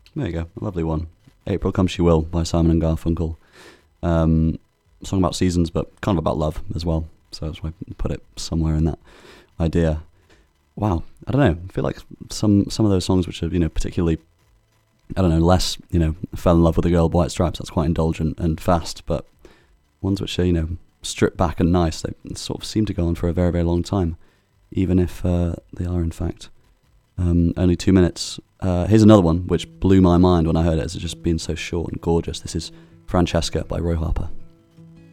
There you go, a lovely one. April Come She Will by Simon and Garfunkel. Song about seasons, but kind of about love as well. So that's why I put it somewhere in that idea. Wow, I don't know. I feel like some of those songs which are, particularly, I don't know, less, fell in love with a girl with white stripes, that's quite indulgent and fast, but ones which are, stripped back and nice, they sort of seem to go on for a very, very long time, even if they are, in fact, only 2 minutes. Here's another one which blew my mind when I heard it, as it's just being so short and gorgeous. This is Francesca by Roy Harper.